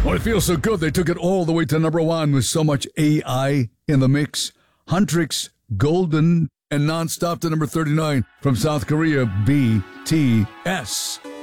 Oh, it feels so good. They took it all the way to number one with so much AI in the mix. Huntrix, Golden, and Nonstop to number 39 from South Korea, BTS.